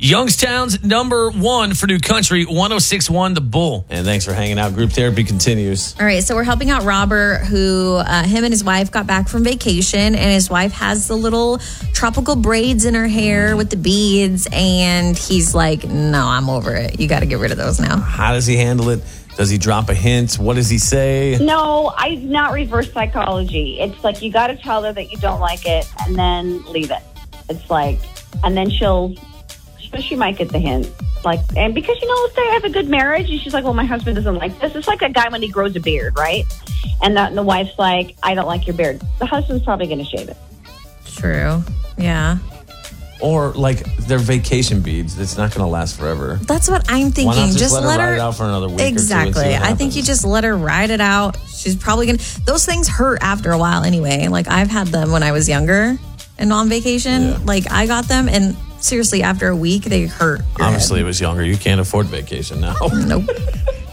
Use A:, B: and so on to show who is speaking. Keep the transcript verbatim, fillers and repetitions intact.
A: Youngstown's number one for New Country, one oh six point one The Bull.
B: And thanks for hanging out. Group therapy continues.
C: All right, so we're helping out Robert, who uh, him and his wife got back from vacation, and his wife has the little tropical braids in her hair with the beads, and he's like, no, I'm over it. You got to get rid of those now.
B: How does he handle it? Does he drop a hint? What does he say?
D: No, I'm not reverse psychology. It's like you got to tell her that you don't like it and then leave it. It's like, and then she'll, she might get the hint. Like, and because, you know, if they have a good marriage, and she's like, well, my husband doesn't like this. It's like a guy when he grows a beard, right? And, the, and the wife's like, I don't like your beard. The husband's probably going to shave it.
C: True. Yeah.
B: Or like their vacation beads. It's not going to last forever.
C: That's what I'm thinking.
B: Why not just,
C: just
B: let her
C: let
B: ride
C: her
B: it out for another week
C: exactly.
B: or two and see what
C: I think
B: happens.
C: you just let her ride it out. She's probably gonna. Those things hurt after a while anyway. Like I've had them when I was younger and on vacation.
B: Yeah.
C: Like I got them, and seriously, after a week, they hurt. your
B: Obviously,
C: head.
B: it was younger. You can't afford vacation now.
C: Nope.